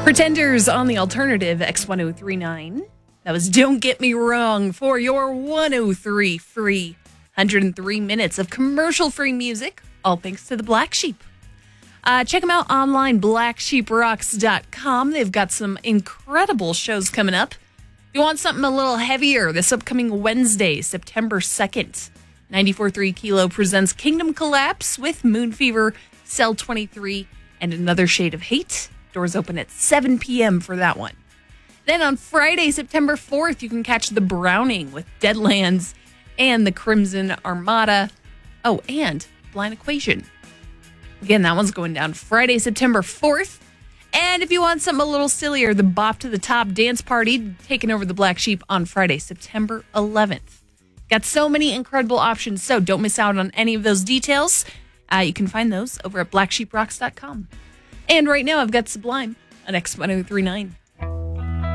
Pretenders on the alternative X1039. That was Don't Get Me Wrong for your 103 free 103 minutes of commercial-free music, all thanks to the Black Sheep. Check them out online, blacksheeprocks.com. They've got some incredible shows coming up. If you want something a little heavier, this upcoming Wednesday, September 2nd, 94.3 Kilo presents Kingdom Collapse with Moon Fever, Cell 23, and Another Shade of Hate. Doors open at 7 p.m. for that one. Then on Friday, September 4th, you can catch The Browning with Deadlands and the Crimson Armada. Oh, and Blind Equation. Again, that one's going down Friday, September 4th. And if you want something a little sillier, the Bop to the Top Dance Party taking over the Black Sheep on Friday, September 11th. Got so many incredible options, so don't miss out on any of those details. You can find those over at blacksheeprocks.com. And right now, I've got Sublime on X1039.